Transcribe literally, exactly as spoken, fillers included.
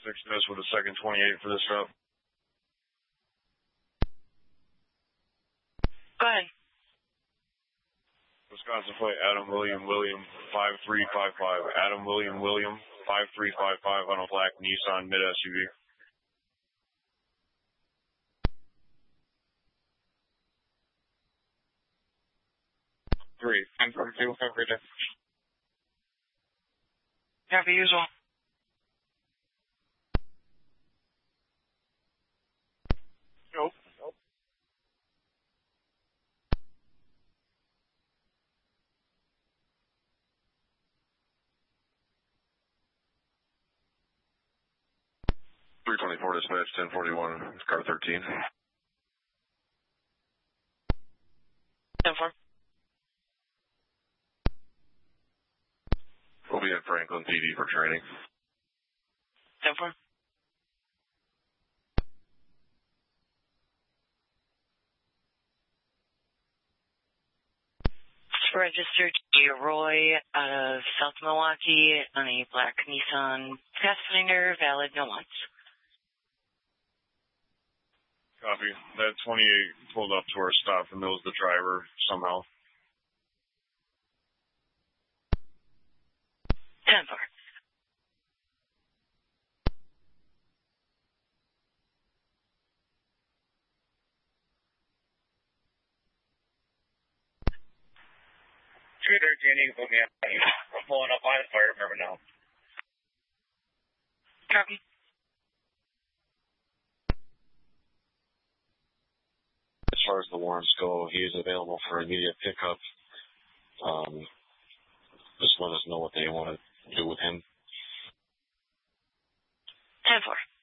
six miss with a second twenty-eight for this route. Go ahead. Wisconsin flight Adam William William five three five five. Adam William William five three five five on a black Nissan mid S U V. Three. ten forty-two. Have a great day. Happy usual. Nope. three twenty-four dispatch, ten forty-one, car thirteen. ten four. We'll be at Franklin P D for training. ten four. Registered to Roy out of South Milwaukee on a black Nissan Pathfinder, valid no wants. Copy. That twenty-eight pulled up to our stop and knows the driver somehow. ten four. two thirteen, you can put me up. I'm pulling up on the fire department now. Copy. As far as the warrants go, he is available for immediate pickup. Um, just let us know what they want to do with him. ten four.